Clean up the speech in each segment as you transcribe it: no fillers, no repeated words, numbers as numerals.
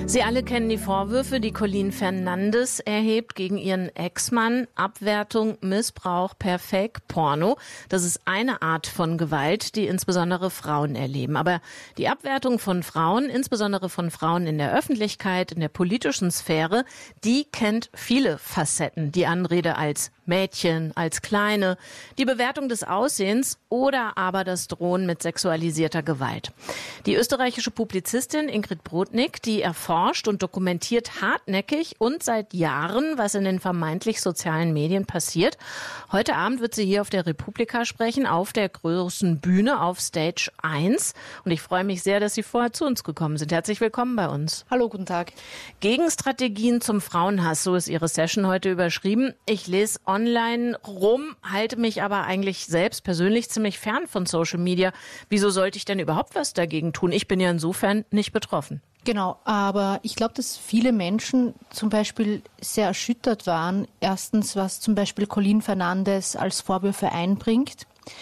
Sie alle kennen die Vorwürfe, die Colleen Fernandes erhebt gegen ihren Ex-Mann. Abwertung, Missbrauch per Fake-Porno. Das ist eine Art von Gewalt, die insbesondere Frauen erleben. Aber die Abwertung von Frauen, insbesondere von Frauen in der Öffentlichkeit, in der politischen Sphäre, die kennt viele Facetten. Die Anrede als Mädchen, als Kleine, die Bewertung des Aussehens oder aber das Drohen mit sexualisierter Gewalt. Die österreichische Publizistin Ingrid Brodnik, die erforscht und dokumentiert hartnäckig und seit Jahren, was in den vermeintlich sozialen Medien passiert. Heute Abend wird sie hier auf der Republika sprechen, auf der großen Bühne, auf Stage 1. Und ich freue mich sehr, dass Sie vorher zu uns gekommen sind. Herzlich willkommen bei uns. Hallo, guten Tag. Gegenstrategien zum Frauenhass, so ist Ihre Session heute überschrieben. Ich lese online rum, halte mich aber eigentlich selbst persönlich ziemlich fern von Social Media. Wieso sollte ich denn überhaupt was dagegen tun? Ich bin ja insofern nicht betroffen. Genau, aber ich glaube, dass viele Menschen zum Beispiel sehr erschüttert waren. Erstens, was zum Beispiel Colleen Fernandes als Vorwürfe einbringt.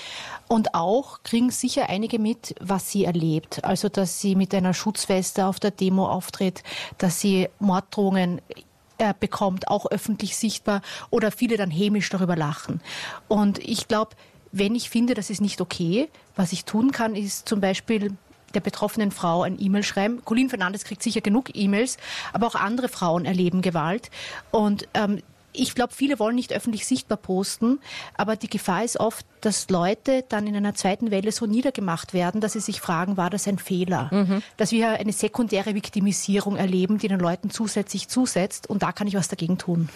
Und auch kriegen sicher einige mit, was sie erlebt. Also, dass sie mit einer Schutzweste auf der Demo auftritt, dass sie Morddrohungen bekommt, auch öffentlich sichtbar, oder viele dann hämisch darüber lachen. Und ich glaube, wenn ich finde, das ist nicht okay, was ich tun kann, ist zum Beispiel der betroffenen Frau ein E-Mail schreiben. Colleen Fernandes kriegt sicher genug E-Mails, aber auch andere Frauen erleben Gewalt. Und ich glaube, viele wollen nicht öffentlich sichtbar posten, aber die Gefahr ist oft, dass Leute dann in einer zweiten Welle so niedergemacht werden, dass sie sich fragen, war das ein Fehler? Dass wir eine sekundäre Viktimisierung erleben, die den Leuten zusätzlich zusetzt, und da kann ich was dagegen tun.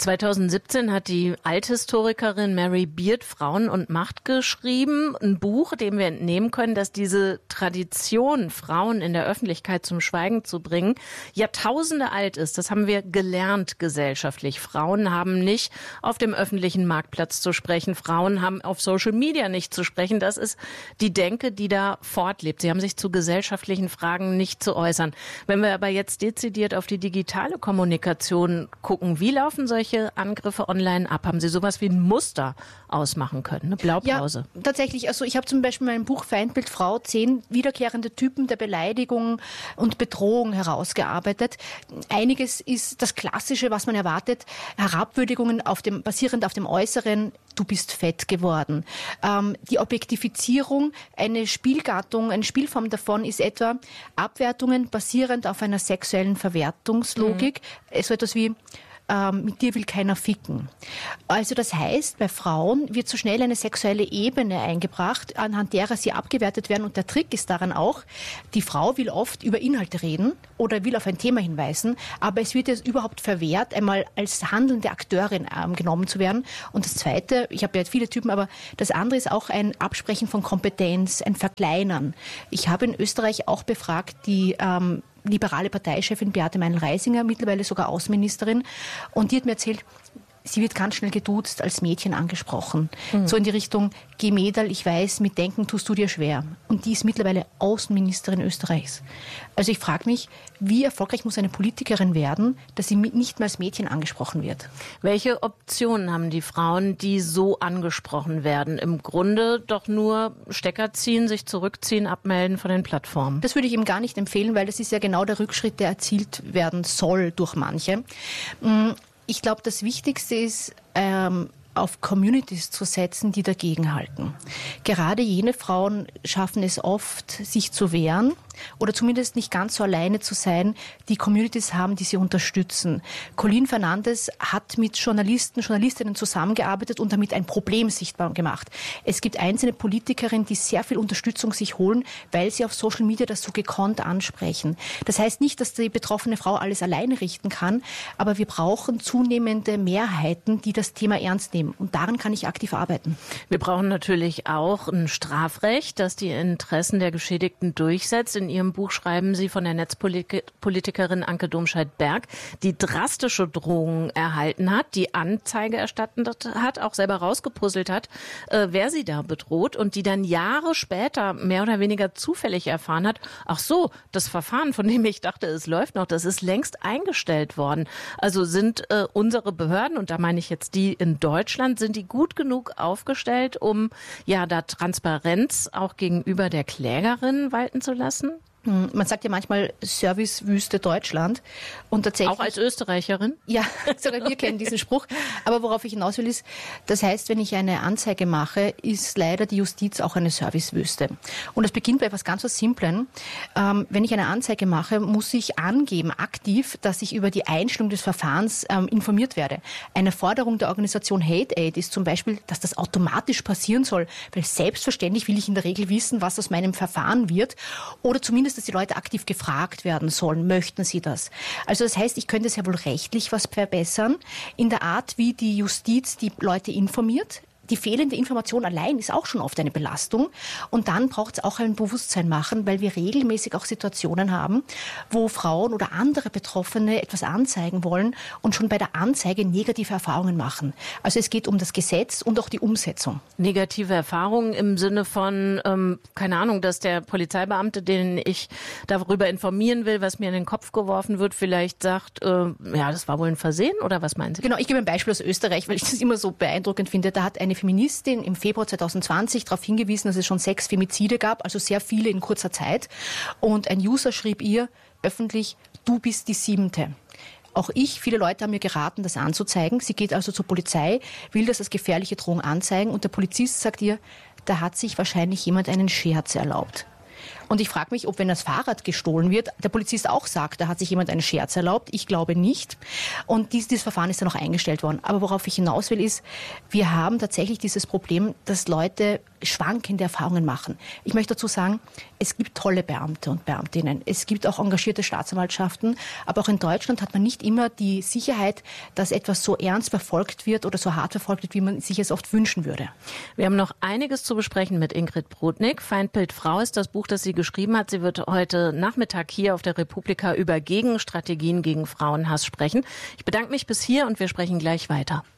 2017 hat die Althistorikerin Mary Beard Frauen und Macht geschrieben, ein Buch, dem wir entnehmen können, dass diese Tradition, Frauen in der Öffentlichkeit zum Schweigen zu bringen, Jahrtausende alt ist. Das haben wir gelernt gesellschaftlich. Frauen haben nicht auf dem öffentlichen Marktplatz zu sprechen. Frauen haben auf Social Media nicht zu sprechen. Das ist die Denke, die da fortlebt. Sie haben sich zu gesellschaftlichen Fragen nicht zu äußern. Wenn wir aber jetzt dezidiert auf die digitale Kommunikation gucken, wie laufen solche Angriffe online ab? Haben Sie sowas wie ein Muster ausmachen können, eine Blaupause? Ja, tatsächlich. Also ich habe zum Beispiel in meinem Buch Feindbild Frau 10 wiederkehrende Typen der Beleidigung und Bedrohung herausgearbeitet. Einiges ist das Klassische, was man erwartet. Herabwürdigungen basierend auf dem Äußeren, du bist fett geworden. Die Objektifizierung, eine Spielgattung, eine Spielform davon ist etwa Abwertungen basierend auf einer sexuellen Verwertungslogik. So etwas wie mit dir will keiner ficken. Also das heißt, bei Frauen wird so schnell eine sexuelle Ebene eingebracht, anhand derer sie abgewertet werden. Und der Trick ist daran auch, die Frau will oft über Inhalte reden oder will auf ein Thema hinweisen, aber es wird jetzt überhaupt verwehrt, einmal als handelnde Akteurin genommen zu werden. Und das Zweite, ich habe ja viele Typen, aber das andere ist auch ein Absprechen von Kompetenz, ein Verkleinern. Ich habe in Österreich auch befragt, die liberale Parteichefin Beate Meinl-Reisinger, mittlerweile sogar Außenministerin, und die hat mir erzählt, sie wird ganz schnell geduzt, als Mädchen angesprochen. So in die Richtung, geh Mädel, ich weiß, mit Denken tust du dir schwer. Und die ist mittlerweile Außenministerin Österreichs. Also ich frage mich, wie erfolgreich muss eine Politikerin werden, dass sie nicht mehr als Mädchen angesprochen wird? Welche Optionen haben die Frauen, die so angesprochen werden? Im Grunde doch nur Stecker ziehen, sich zurückziehen, abmelden von den Plattformen. Das würde ich ihm gar nicht empfehlen, weil das ist ja genau der Rückschritt, der erzielt werden soll durch manche. Ich glaube, das Wichtigste ist, auf Communities zu setzen, die dagegenhalten. Gerade jene Frauen schaffen es oft, sich zu wehren oder zumindest nicht ganz so alleine zu sein, die Communities haben, die sie unterstützen. Colleen Fernandes hat mit Journalistinnen zusammengearbeitet und damit ein Problem sichtbar gemacht. Es gibt einzelne Politikerinnen, die sehr viel Unterstützung sich holen, weil sie auf Social Media das so gekonnt ansprechen. Das heißt nicht, dass die betroffene Frau alles alleine richten kann, aber wir brauchen zunehmende Mehrheiten, die das Thema ernst nehmen. Und daran kann ich aktiv arbeiten. Wir brauchen natürlich auch ein Strafrecht, das die Interessen der Geschädigten durchsetzt. In Ihrem Buch schreiben Sie von der Netzpolitikerin Anke Domscheit-Berg, die drastische Drohungen erhalten hat, die Anzeige erstattet hat, auch selber rausgepuzzelt hat, wer sie da bedroht und die dann Jahre später mehr oder weniger zufällig erfahren hat, ach so, das Verfahren, von dem ich dachte, es läuft noch, das ist längst eingestellt worden. Also sind unsere Behörden, und da meine ich jetzt die in Deutschland, sind die gut genug aufgestellt, um ja da Transparenz auch gegenüber der Klägerin walten zu lassen? Man sagt ja manchmal Servicewüste Deutschland. Und tatsächlich, auch als Österreicherin? Ja, sogar wir kennen diesen Spruch. Aber worauf ich hinaus will ist, das heißt, wenn ich eine Anzeige mache, ist leider die Justiz auch eine Servicewüste. Und das beginnt bei etwas ganz so Simplem. Wenn ich eine Anzeige mache, muss ich angeben, aktiv, dass ich über die Einstellung des Verfahrens informiert werde. Eine Forderung der Organisation Hate Aid ist zum Beispiel, dass das automatisch passieren soll, weil selbstverständlich will ich in der Regel wissen, was aus meinem Verfahren wird, oder zumindest dass die Leute aktiv gefragt werden sollen, möchten sie das. Also das heißt, ich könnte sehr wohl rechtlich was verbessern, in der Art, wie die Justiz die Leute informiert. Die fehlende Information allein ist auch schon oft eine Belastung. Und dann braucht es auch ein Bewusstsein machen, weil wir regelmäßig auch Situationen haben, wo Frauen oder andere Betroffene etwas anzeigen wollen und schon bei der Anzeige negative Erfahrungen machen. Also es geht um das Gesetz und auch die Umsetzung. Negative Erfahrungen im Sinne von, keine Ahnung, dass der Polizeibeamte, den ich darüber informieren will, was mir in den Kopf geworfen wird, vielleicht sagt, ja, das war wohl ein Versehen, oder was meinen Sie? Genau, ich gebe ein Beispiel aus Österreich, weil ich das immer so beeindruckend finde. Da hat eine Feministin im Februar 2020 darauf hingewiesen, dass es schon 6 Femizide gab, also sehr viele in kurzer Zeit. Und ein User schrieb ihr öffentlich, du bist die 7. Auch viele Leute haben mir geraten, das anzuzeigen. Sie geht also zur Polizei, will das als gefährliche Drohung anzeigen und der Polizist sagt ihr, da hat sich wahrscheinlich jemand einen Scherz erlaubt. Und ich frage mich, ob, wenn das Fahrrad gestohlen wird, der Polizist auch sagt, da hat sich jemand einen Scherz erlaubt. Ich glaube nicht. Und dieses Verfahren ist dann auch eingestellt worden. Aber worauf ich hinaus will, ist, wir haben tatsächlich dieses Problem, dass Leute schwankende Erfahrungen machen. Ich möchte dazu sagen, es gibt tolle Beamte und Beamtinnen. Es gibt auch engagierte Staatsanwaltschaften. Aber auch in Deutschland hat man nicht immer die Sicherheit, dass etwas so ernst verfolgt wird oder so hart verfolgt wird, wie man sich es oft wünschen würde. Wir haben noch einiges zu besprechen mit Ingrid Brodnik. Feindbild Frau ist das Buch, das sie geschrieben hat. Sie wird heute Nachmittag hier auf der Republika über Gegenstrategien gegen Frauenhass sprechen. Ich bedanke mich bis hier und wir sprechen gleich weiter.